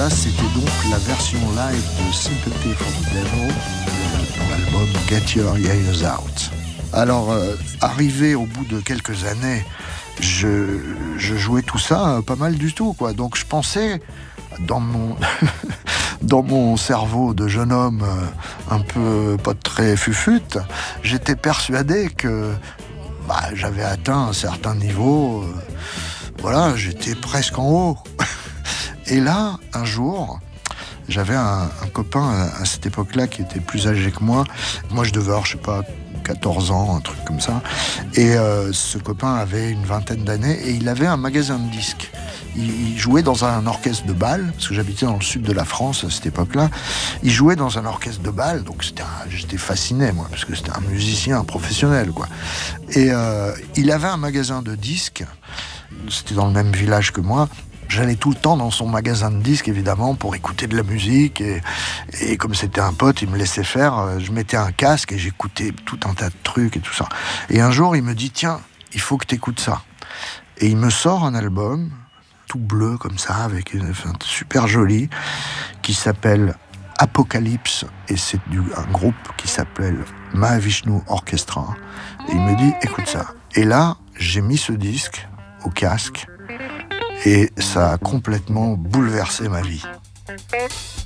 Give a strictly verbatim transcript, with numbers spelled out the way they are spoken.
Ça, c'était donc la version live de Sympathy for the Devil dans l'album Get Your Yayas Out. Alors, euh, arrivé au bout de quelques années, je, je jouais tout ça euh, pas mal du tout, quoi. Donc, je pensais, dans mon, dans mon cerveau de jeune homme euh, un peu pas très fufute, j'étais persuadé que bah, j'avais atteint un certain niveau. Euh, voilà, j'étais presque en haut. Et là, un jour, j'avais un, un copain à, à cette époque-là qui était plus âgé que moi. Moi, je devais avoir, je sais pas, quatorze ans, un truc comme ça. Et euh, ce copain avait une vingtaine d'années et il avait un magasin de disques. Il, il jouait dans un orchestre de bal, parce que j'habitais dans le sud de la France à cette époque-là. Il jouait dans un orchestre de bal, donc c'était un, j'étais fasciné, moi, parce que c'était un musicien professionnel, quoi. Et euh, il avait un magasin de disques, c'était dans le même village que moi. J'allais tout le temps dans son magasin de disques, évidemment, pour écouter de la musique. Et, et comme c'était un pote, il me laissait faire. Je mettais un casque et j'écoutais tout un tas de trucs et tout ça. Et un jour, il me dit, tiens, il faut que tu écoutes ça. Et il me sort un album, tout bleu comme ça, avec une, enfin, super joli, qui s'appelle Apocalypse. Et c'est du, un groupe qui s'appelle Mahavishnu Orchestra. Et il me dit, écoute ça. Et là, j'ai mis ce disque au casque. Et ça a complètement bouleversé ma vie.